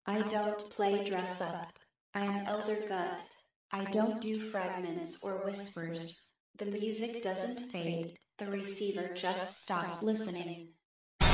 I don't play dress up. I'm elder gut. I don't do fragments or whispers. The music doesn't fade, the receiver just stops listening.